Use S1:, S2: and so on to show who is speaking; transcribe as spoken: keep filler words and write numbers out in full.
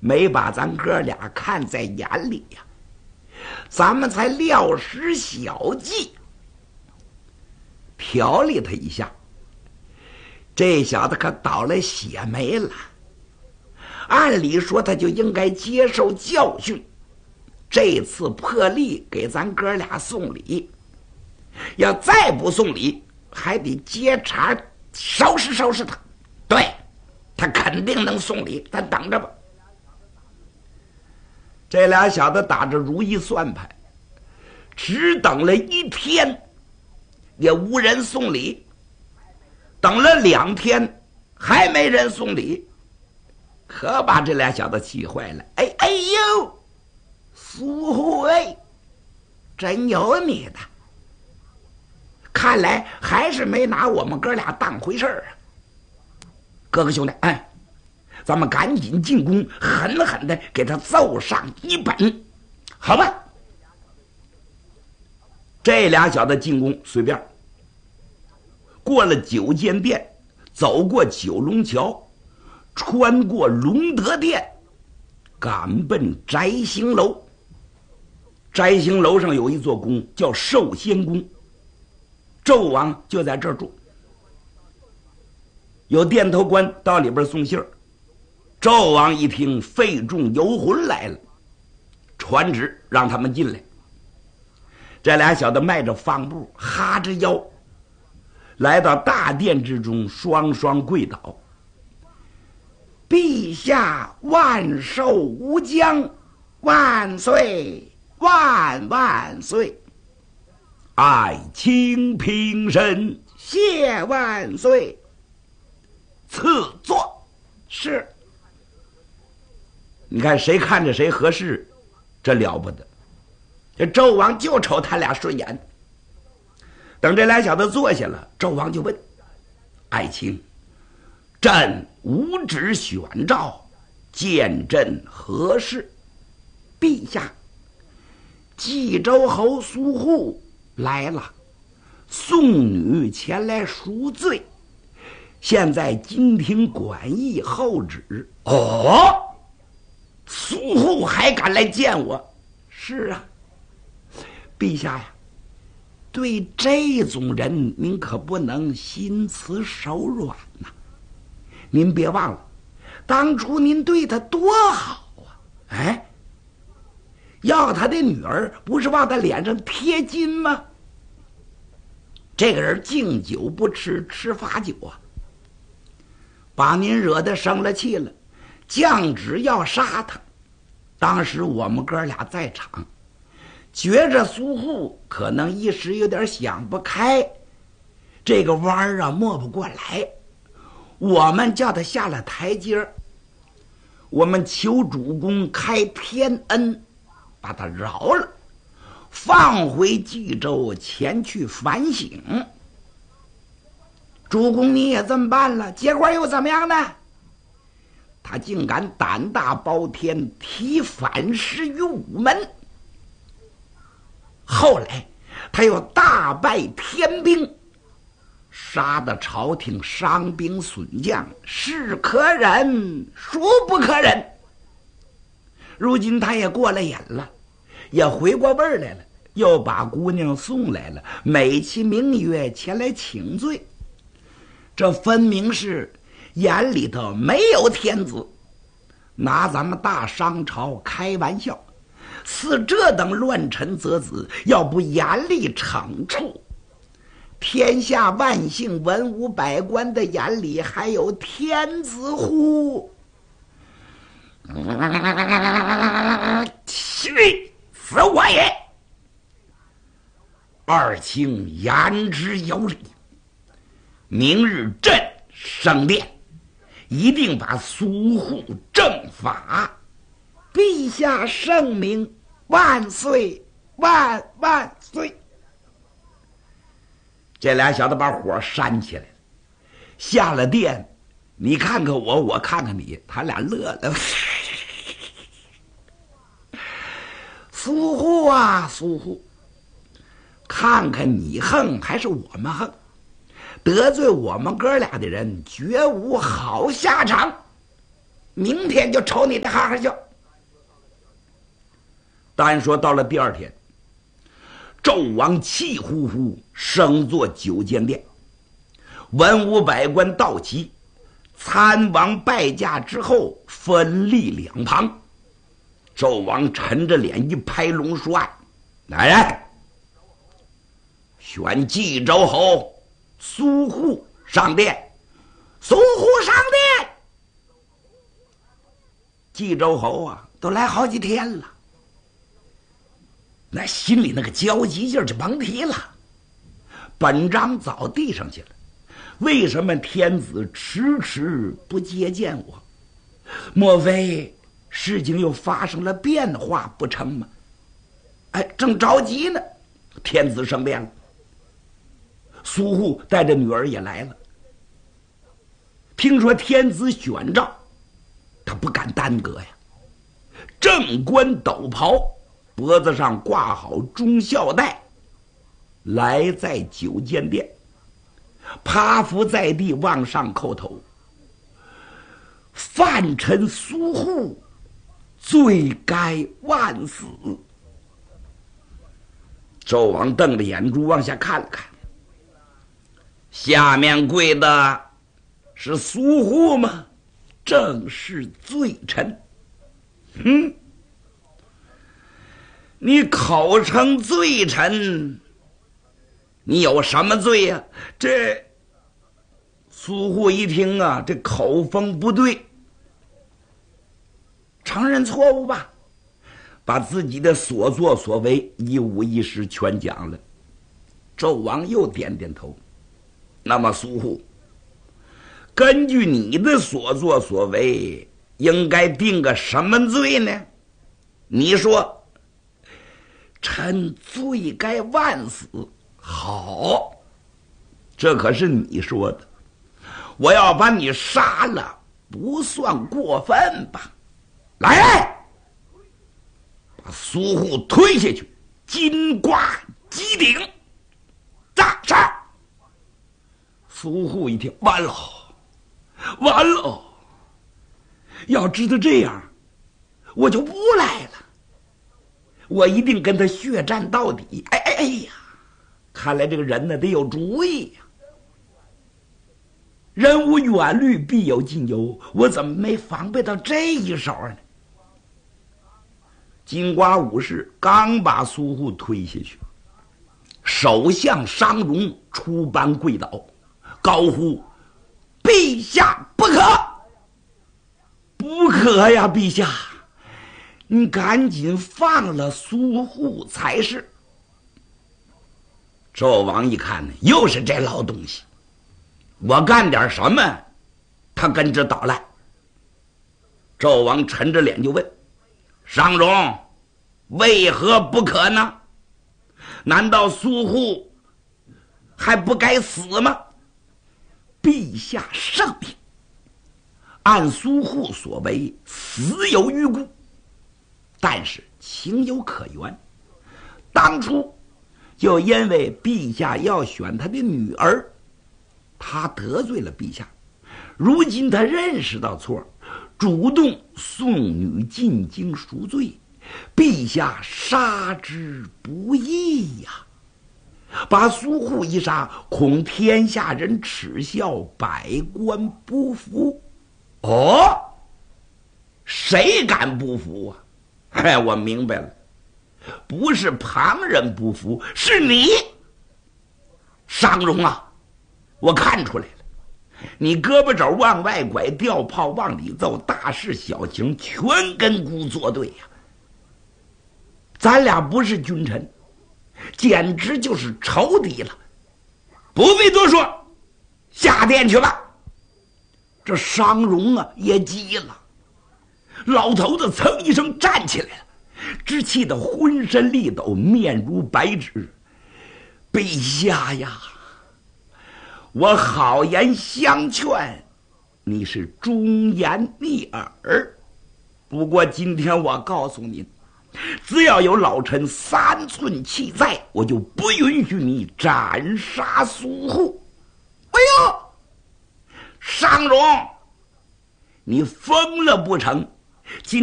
S1: 没把咱哥俩看在眼里呀、啊，咱们才料施小计，调理他一下。这小子可倒了血霉了，按理说他就应该接受教训。这次破例给咱哥俩送礼，要再不送礼，还得接茬收拾收拾他。对，他肯定能送礼，咱等着吧。这俩小子打着如意算盘，只等了一天，也无人送礼。等了两天，还没人送礼，可把这俩小子气坏了。哎哎呦，苏护卫，真有你的！看来还是没拿我们哥俩当回事儿啊！哥哥兄弟，哎，咱们赶紧进攻，狠狠的给他揍上一本，好吧？这俩小子进攻随便。过了九间店，走过九龙桥，穿过隆德殿，赶奔摘星楼。摘星楼上有一座宫叫寿仙宫，纣王就在这儿住。有店头官到里边送信儿，纣王一听费仲游魂来了，传旨让他们进来。这俩小子迈着方步，哈着腰，来到大殿之中，双双跪倒。陛下万寿无疆，万岁万万岁！爱卿平身，谢万岁！赐座。是。你看谁看着谁合适，这了不得。这纣王就瞅他俩顺眼。等这俩小子坐下了，纣王就问：爱卿，朕无旨选召，见朕何事？陛下，冀州侯苏护来了，送女前来赎罪，现在金庭馆驿候旨。哦，苏护还敢来见我？是啊，陛下呀，对这种人您可不能心慈手软呐、啊！您别忘了，当初您对他多好啊！哎，要他的女儿不是往他脸上贴金吗？这个人敬酒不吃吃罚酒啊，把您惹得生了气了，降旨要杀他。当时我们哥俩在场，觉着苏护可能一时有点想不开，这个弯儿啊抹不过来，我们叫他下了台阶，我们求主公开天恩，把他饶了，放回冀州前去反省。主公你也这么办了，结果又怎么样呢？他竟敢胆大包天，提反诗于午门。后来他又大败天兵，杀得朝廷伤兵损将，是可忍孰不可忍。如今他也过了瘾了，也回过味儿来了，又把姑娘送来了，美其名曰前来请罪。这分明是眼里头没有天子，拿咱们大商朝开玩笑。似这等乱臣贼子，要不严厉惩处，天下万姓文武百官的眼里还有天子乎？去死我也！二卿言之有理，明日朕升殿，一定把苏护正法。陛下圣明，万岁万万岁！这俩小子把火煽起来了，下了殿，你看看我，我看看你，他俩乐了。苏护啊苏护，看看你横还是我们横，得罪我们哥俩的人绝无好下场。 明天就瞅你的哈哈笑。单说到了第二天，纣王气呼呼升坐九间殿，文武百官到齐，参王拜驾之后，分立两旁。纣王沉着脸一拍龙书案：“来人，选冀州侯苏护上殿。”苏护上殿。冀州侯啊，都来好几天了，那心里那个焦急劲儿就甭提了。本章早递上去了，为什么天子迟迟不接见我？莫非事情又发生了变化不成吗？哎，正着急呢，天子升殿了，苏护带着女儿也来了。听说天子选召，他不敢耽搁呀，正冠斗袍，脖子上挂好忠孝带，来在九间殿，趴伏在地往上叩头：“犯臣苏护，罪该万死。”纣王瞪着眼珠往下看了看，下面跪的是苏护吗？正是罪臣。嗯，你口称罪臣，你有什么罪呀、啊？这苏护一听啊，这口风不对，承认错误吧，把自己的所作所为一五一十全讲了。纣王又点点头：“那么苏护，根据你的所作所为，应该定个什么罪呢？你说。”“臣罪该万死。”“好，这可是你说的，我要把你杀了，不算过分吧？”“来，把苏护推下去，金瓜击顶。”“炸杀！”苏护一听，完了，完了！要知道这样，我就不来了。我一定跟他血战到底。哎哎哎呀，看来这个人呢得有主意呀、啊。人无远虑，必有近忧，我怎么没防备到这一手呢？金瓜武士刚把苏护推下去，首相商容出班跪倒，高呼：“陛下不可，不可呀！陛下，你赶紧放了苏护才是。”纣王一看呢，又是这老东西，我干点什么，他跟着捣乱。纣王沉着脸就问：“商容，为何不可呢？难道苏护还不该死吗？”“陛下圣明，按苏护所为，死有余辜，但是情有可原。当初就因为陛下要选他的女儿，他得罪了陛下，如今他认识到错，主动送女进京赎罪，陛下杀之不义呀！把苏护一杀，恐天下人耻笑，百官不服。”“哦，谁敢不服啊？”“哎，我明白了，不是旁人不服，是你。商容啊，我看出来了，你胳膊肘往外拐，吊炮往里揍，大事小情全跟孤作对呀、啊！咱俩不是君臣，简直就是仇敌了。不必多说，下殿去吧。”这商容啊也急了，老头子噌一声站起来了，只气得浑身力抖，面如白纸。“陛下呀，我好言相劝，你是忠言逆耳。不过今天我告诉您，只要有老臣三寸气在，我就不允许你斩杀苏护。”“哎呦，商容， 你疯了不成？今